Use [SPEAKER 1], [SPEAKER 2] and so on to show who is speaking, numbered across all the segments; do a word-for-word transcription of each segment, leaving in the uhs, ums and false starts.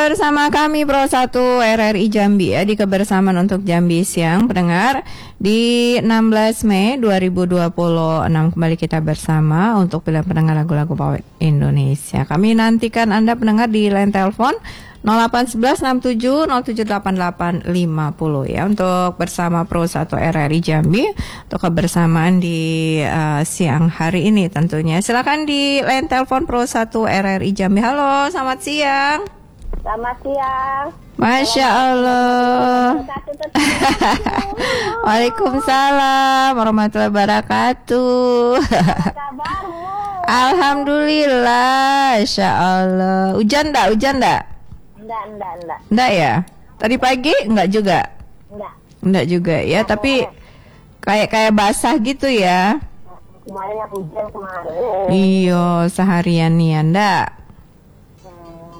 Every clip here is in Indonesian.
[SPEAKER 1] bersama kami Pro satu R R I Jambi ya, di kebersamaan untuk Jambi Siang pendengar di enam belas Mei dua ribu dua puluh enam. Kembali kita bersama untuk pilihan pendengar lagu-lagu Power Indonesia. Kami nantikan Anda pendengar di line telepon nol delapan satu satu enam tujuh nol tujuh delapan delapan lima nol ya, untuk bersama Pro satu R R I Jambi untuk kebersamaan di uh, siang hari ini tentunya. Silakan di line telepon Pro satu R R I Jambi. Halo, selamat siang.
[SPEAKER 2] Selamat siang.
[SPEAKER 1] Masya Allah. Waalaikumsalam warahmatullahi wabarakatuh.
[SPEAKER 2] Kabarmu?
[SPEAKER 1] Alhamdulillah, Masya Allah. Hujan enggak? Hujan enggak?
[SPEAKER 2] Enggak, enggak, enggak.
[SPEAKER 1] Enggak ya? Tadi pagi enggak juga?
[SPEAKER 2] Enggak.
[SPEAKER 1] Enggak juga ya, tapi kayak kayak basah gitu ya.
[SPEAKER 2] Kemarin yang hujan kemarin.
[SPEAKER 1] Iya, seharian nih enggak?
[SPEAKER 2] Hmm.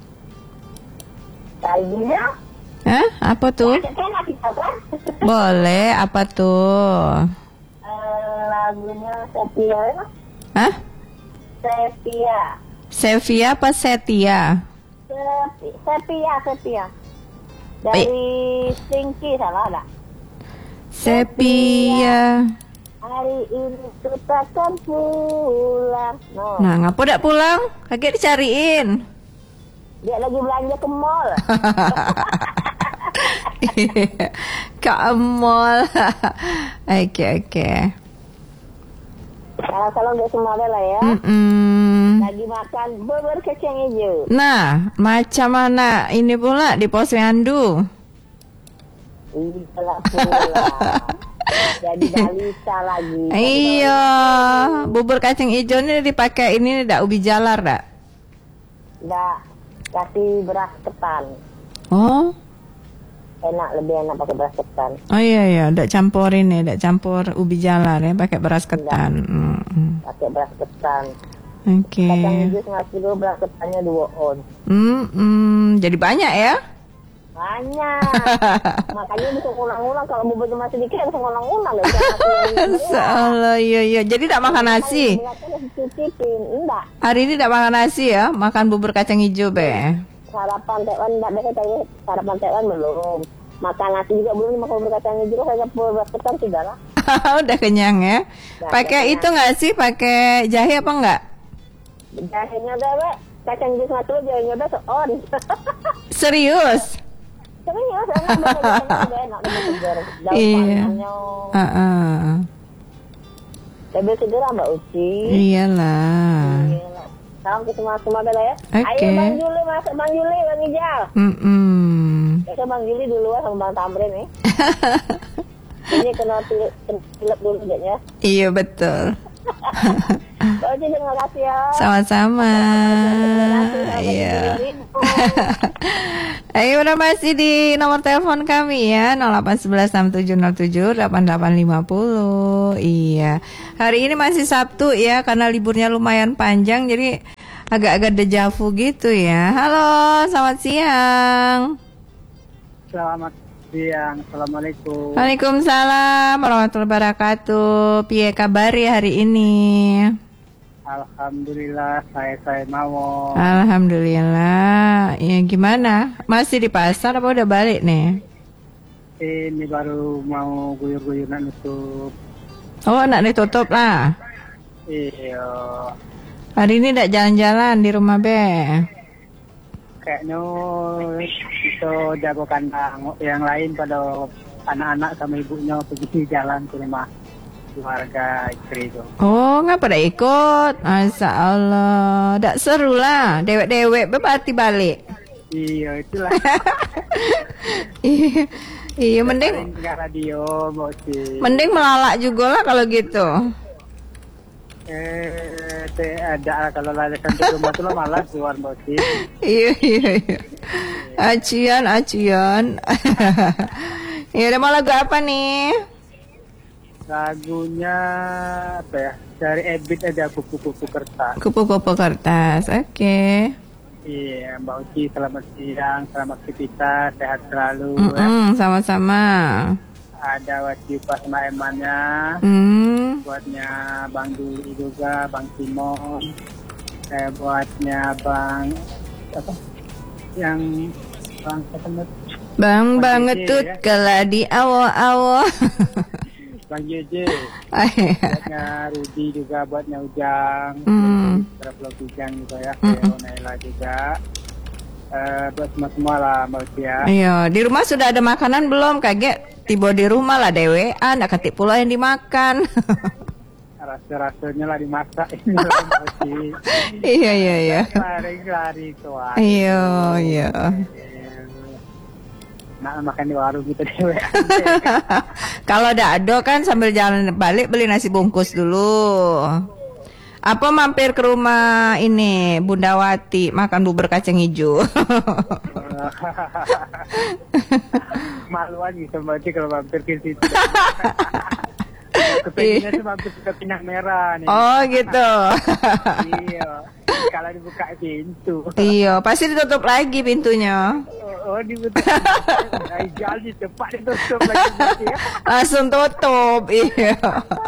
[SPEAKER 2] Tadinya?
[SPEAKER 1] Hah? Apa tuh?
[SPEAKER 2] Saya nggak bisa kan?
[SPEAKER 1] Boleh, apa tuh?
[SPEAKER 2] Eh, lagunya Setia.
[SPEAKER 1] Hah?
[SPEAKER 2] Setia.
[SPEAKER 1] Sevia apa Setia?
[SPEAKER 2] Sepi- Setia, Setia. Dari Singki, salah enggak?
[SPEAKER 1] Sepia.
[SPEAKER 2] Hari ini kita akan pulang. No.
[SPEAKER 1] Nah, ngapa dak pulang? Kaget dicariin.
[SPEAKER 2] Dia lagi belanja ke mall.
[SPEAKER 1] Ke mall. Oke, oke.
[SPEAKER 2] Salam-salam dari semuanya lah ya.
[SPEAKER 1] Mm-mm.
[SPEAKER 2] Lagi makan bubur kacang hijau.
[SPEAKER 1] Nah, macam mana ini pula di Posyandu?
[SPEAKER 2] Itulah pula. Jadi balita lagi.
[SPEAKER 1] Iya, bubur kacang hijau ini dipakai ini dak ubi jalar dak?
[SPEAKER 2] Nggak kasih beras ketan.
[SPEAKER 1] Oh,
[SPEAKER 2] Enak, lebih enak pakai beras ketan.
[SPEAKER 1] oh iya iya, dak campur ini, dak campur ubi jalar ya, pakai beras ketan. Mm-mm.
[SPEAKER 2] Pakai beras ketan.
[SPEAKER 1] Oke.
[SPEAKER 2] Kacang hijau setengah kilo, beras ketannya dua on.
[SPEAKER 1] Hmm, jadi banyak ya?
[SPEAKER 2] Banyak. Makanya bisa ngulang-ngulang. Kalau bubur cuma sedikit bisa ngulang-ngulang.
[SPEAKER 1] Salah, iya iya. Jadi tak makan nasi.
[SPEAKER 2] Enggak.
[SPEAKER 1] Hari ini tak makan nasi ya, makan bubur kacang hijau be.
[SPEAKER 2] Sarapan Taiwan enggak biasa tadi. Sarapan Taiwan belum. Makan nasi juga belum, makan bubur kacang hijau saya beras ketan sudah lah.
[SPEAKER 1] Udah kenyang ya. Pakai itu nggak sih? Pakai jahe apa enggak?
[SPEAKER 2] Jahenya udah, Be. Kacang hijau satu, jahenya udah seon.
[SPEAKER 1] Serius?
[SPEAKER 2] Serius, enak udah enak udah segar.
[SPEAKER 1] Iya.
[SPEAKER 2] Daun
[SPEAKER 1] Heeh.
[SPEAKER 2] Tapi segera Mbak Uci.
[SPEAKER 1] Iyalah.
[SPEAKER 2] Iyalah. Salam ke semua-semua Bella ya.
[SPEAKER 1] Oke.
[SPEAKER 2] Ayo Bang Juli masuk, Bang Juli, Bang Ijal.
[SPEAKER 1] Mm-mm.
[SPEAKER 2] Biasa Bang Juli duluan sama Bang Tamrin nih. Ini kena tilep dulu ya.
[SPEAKER 1] Iya betul.
[SPEAKER 2] Mbak Uci terima kasih ya.
[SPEAKER 1] Sama-sama. Iya. Ayo udah masih di nomor telepon kami ya, nol delapan satu satu enam tujuh nol tujuh delapan delapan lima nol. Iya. Hari ini masih Sabtu ya, karena liburnya lumayan panjang jadi agak-agak dejavu gitu ya. Halo, selamat siang.
[SPEAKER 3] Selamat siang, assalamualaikum.
[SPEAKER 1] Waalaikumsalam warahmatullahi wabarakatuh. Piye kabari hari ini?
[SPEAKER 3] Alhamdulillah, saya saya mau.
[SPEAKER 1] Alhamdulillah. Ya gimana? Masih di pasar apa udah balik nih?
[SPEAKER 3] Ini baru mau guyur-guyuran untuk.
[SPEAKER 1] Oh, nak ditutup lah.
[SPEAKER 3] Iya.
[SPEAKER 1] Hari ini tidak jalan-jalan di rumah be.
[SPEAKER 3] Kayaknya itu jago kandang yang lain pada anak-anak sama ibunya pergi jalan ke rumah keluarga istri itu.
[SPEAKER 1] Oh, ngapa dah ikut? Masya Allah, tak seru lah. Dewek-dewek berarti balik.
[SPEAKER 3] Iya, itulah.
[SPEAKER 1] Iya, iya mending
[SPEAKER 3] Nggak radio, bosi.
[SPEAKER 1] mending melalak juga lah kalau gitu.
[SPEAKER 3] Eh, te, ada kalau lari sampai rumah tuh lo malas keluar bosi.
[SPEAKER 1] Iya, iya, iya. Acian, acian. Ya udah, mau lagu apa nih?
[SPEAKER 3] Lagunya apa ya? Dari Ebit ada kupu-kupu kertas.
[SPEAKER 1] Kupu-kupu kertas, oke.
[SPEAKER 3] Iya, Mbak Uci, selamat siang, selamat aktivitas, sehat selalu.
[SPEAKER 1] Mm-mm, sama-sama.
[SPEAKER 3] Ada wajib sama emannya,
[SPEAKER 1] Hmm.
[SPEAKER 3] buatnya Bang Duli juga, Bang Simon, eh, buatnya Bang apa? yang bang ketemu
[SPEAKER 1] Bang
[SPEAKER 3] Bang
[SPEAKER 1] banget
[SPEAKER 3] J J,
[SPEAKER 1] tuh
[SPEAKER 3] ya.
[SPEAKER 1] kala di awo-awo.
[SPEAKER 3] Bang J J,
[SPEAKER 1] Ah, iya.
[SPEAKER 3] buatnya Rudi juga, buatnya Ujang,
[SPEAKER 1] Hmm.
[SPEAKER 3] Terus Ujang juga ya,
[SPEAKER 1] Mm-mm.
[SPEAKER 3] kayak Naila juga. Eh, buat semua semua lah Mbak Cia.
[SPEAKER 1] Iya, di rumah sudah ada makanan belum? Kaget tiba di rumah lah dewean, nak ketik pula yang dimakan.
[SPEAKER 3] Rasa-rasanya lah dimasak ini lah Mbak Cia.
[SPEAKER 1] Iya, iya, iya.
[SPEAKER 3] Lari-lari tuh.
[SPEAKER 1] Iya, iya.
[SPEAKER 3] Nak makan di warung gitu deh.
[SPEAKER 1] Kalau ada ado kan sambil jalan balik beli nasi bungkus dulu. Apa mampir ke rumah ini Bunda Wati makan bubur kacang hijau.
[SPEAKER 3] Maluan gitu Mbak Cia kalau mampir ke situ. Kepengennya sih mampir ke Pinang Merah nih.
[SPEAKER 1] Oh gitu.
[SPEAKER 3] Iya. Kalau dibuka pintu.
[SPEAKER 1] Iya, pasti ditutup lagi pintunya.
[SPEAKER 3] Oh, oh dibuka. Ay, jadi cepat ditutup lagi Mbak Cia.
[SPEAKER 1] Langsung tutup. Iya.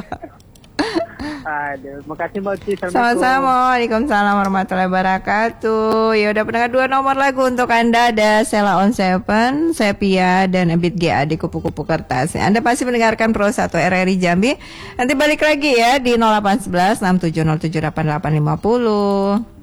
[SPEAKER 3] Aduh, makasih Mbak Cia.
[SPEAKER 1] Sama-sama. Waalaikumsalam warahmatullahi wabarakatuh. Ya udah pendengar dua nomor lagu untuk Anda ada Sela on Seven, Sepia dan Abid G A di kupu-kupu kertas. Anda pasti mendengarkan Pro satu R R I Jambi. Nanti balik lagi ya di nol delapan satu satu enam tujuh nol tujuh delapan delapan lima nol.